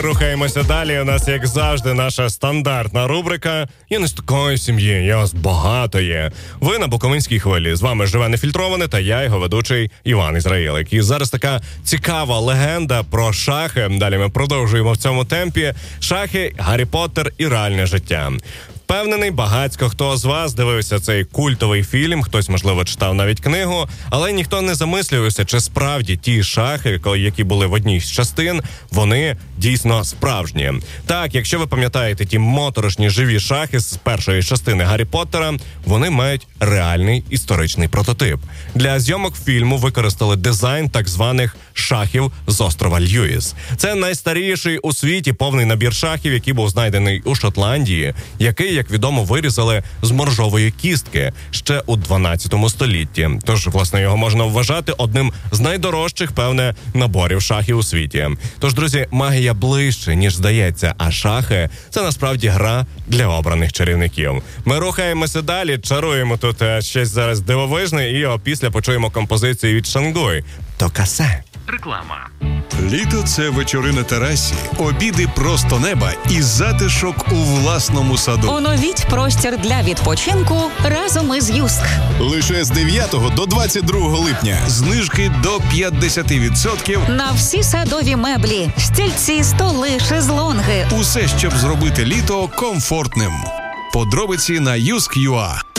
Рухаємося далі. У нас, як завжди, наша стандартна рубрика «Я не з такої сім'ї, я з багатої». Ви на Буковинській хвилі. З вами живе нефільтроване та я, його ведучий Іван Ізраїлик. І зараз така цікава легенда про шахи. Далі ми продовжуємо в цьому темпі. Шахи, Гаррі Поттер і реальне життя. Впевнений, багацько хто з вас дивився цей культовий фільм, хтось, можливо, читав навіть книгу, але ніхто не замислювався, чи справді ті шахи, які були в одній з частин, вони дійсно справжні. Так, якщо ви пам'ятаєте ті моторошні живі шахи з першої частини Гаррі Поттера, вони мають реальний історичний прототип. Для зйомок фільму використали дизайн так званих шахів з острова Льюіс. Це найстаріший у світі повний набір шахів, який був знайдений у Шотландії, який, як відомо, вирізали з моржової кістки ще у 12 столітті. Тож, власне, його можна вважати одним з найдорожчих, певне, наборів шахів у світі. Тож, друзі, магія ближче, ніж здається, а шахи – це насправді гра для обраних чарівників. Ми рухаємося далі, чаруємо тут щось зараз дивовижне і опісля почуємо композицію від Шангуй «Токасе». Реклама. Літо – це вечори на терасі, обіди просто неба і затишок у власному саду. Оновіть простір для відпочинку разом із Юск. Лише з 9 до 22 липня. Знижки до 50%. На всі садові меблі, стільці, столи, шезлонги. Усе, щоб зробити літо комфортним. Подробиці на Юск.ua.